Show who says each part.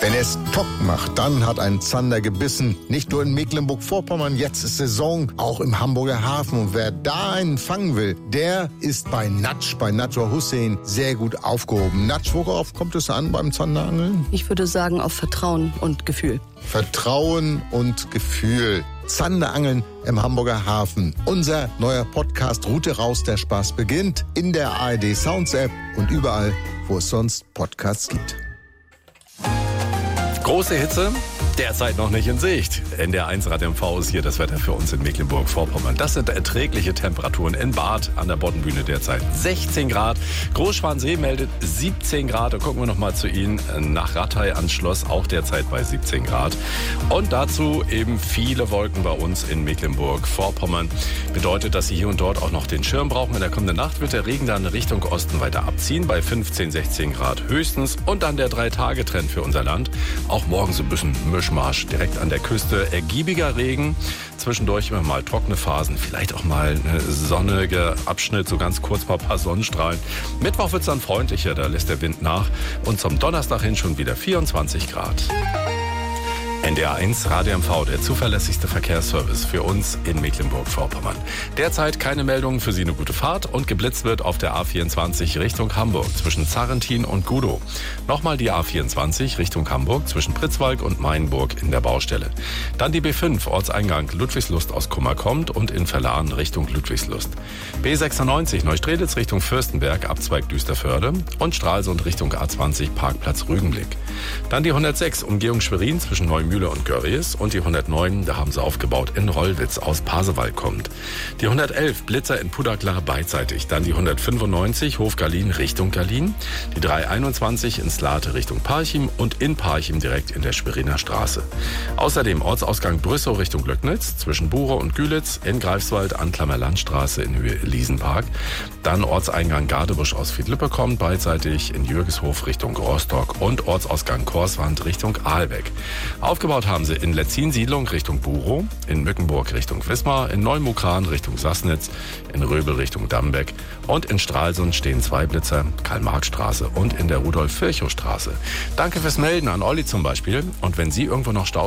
Speaker 1: Wenn es Tock macht, dann hat ein Zander gebissen. Nicht nur in Mecklenburg-Vorpommern, jetzt ist Saison, auch im Hamburger Hafen. Und wer da einen fangen will, der ist bei Natsch, bei Nadja Hussein, sehr gut aufgehoben. Natsch, worauf kommt es an beim Zanderangeln?
Speaker 2: Ich würde sagen auf Vertrauen und Gefühl.
Speaker 1: Vertrauen und Gefühl. Zanderangeln im Hamburger Hafen. Unser neuer Podcast Route raus, der Spaß beginnt in der ARD Sounds App und überall, wo es sonst Podcasts gibt.
Speaker 3: Große Hitze, derzeit noch nicht in Sicht. NDR1 Rad MV ist hier das Wetter für uns in Mecklenburg-Vorpommern. Das sind erträgliche Temperaturen. In Bad an der Boddenbühne derzeit 16 Grad. Großschwansee meldet 17 Grad. Da gucken wir noch mal zu Ihnen. Nach Rattay ans Schloss auch derzeit bei 17 Grad. Und dazu eben viele Wolken bei uns in Mecklenburg-Vorpommern. Bedeutet, dass Sie hier und dort auch noch den Schirm brauchen. In der kommenden Nacht wird der Regen dann Richtung Osten weiter abziehen. Bei 15, 16 Grad höchstens. Und dann der 3-Tage-Trend für unser Land. Auch morgen so ein bisschen Mischmasch direkt an der Küste. Ergiebiger Regen, zwischendurch immer mal trockene Phasen, vielleicht auch mal ein sonniger Abschnitt, so ganz kurz mal ein paar Sonnenstrahlen. Mittwoch wird es dann freundlicher, da lässt der Wind nach. Und zum Donnerstag hin schon wieder 24 Grad. NDR1 Radio MV, der zuverlässigste Verkehrsservice für uns in Mecklenburg-Vorpommern. Derzeit keine Meldungen, für Sie eine gute Fahrt und geblitzt wird auf der A24 Richtung Hamburg zwischen Zarrentin und Gudow. Nochmal die A24 Richtung Hamburg zwischen Pritzwalk und Mainburg in der Baustelle. Dann die B5 Ortseingang Ludwigslust aus Kummerkommt und in Verlahen Richtung Ludwigslust. B96 Neustrelitz Richtung Fürstenberg Abzweig Düsterförde und Stralsund Richtung A20 Parkplatz Rügenblick. Dann die 106 Umgehung Schwerin zwischen Neumühle und Görries und die 109, da haben sie aufgebaut, in Rollwitz aus Pasewalk kommt. Die 111 Blitzer in Pudaglar beidseitig. Dann die 195 Hof-Garlin Richtung Garlin. Die 321 in Slate Richtung Parchim und in Parchim direkt in der Schweriner Straße. Außerdem Ortsausgang Brüssow Richtung Löcknitz zwischen Buche und Gülitz, in Greifswald Anklammer Landstraße in Höhe Elisenpark. Dann Ortseingang Gardebusch aus Friedlippe kommt beidseitig in Jürgeshof Richtung Rostock und Ortsausgang Korswand Richtung Aalbeck. Aufgebaut haben sie in Letzin-Siedlung Richtung Burow, in Mückenburg Richtung Wismar, in Neumukran Richtung Sassnitz, in Röbel Richtung Dambeck und in Stralsund stehen 2 Blitzer, Karl-Marx-Straße und in der Rudolf-Virchow-Straße. Danke fürs Melden an Olli zum Beispiel. Und wenn Sie irgendwo noch Stau